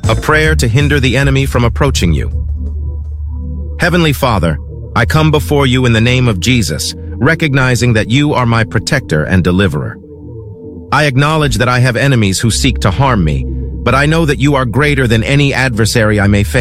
a prayer to hinder the enemy from approaching you. Heavenly Father, I come before you in the name of Jesus, recognizing that you are my protector and deliverer. I acknowledge that I have enemies who seek to harm me, but I know that you are greater than any adversary I may face.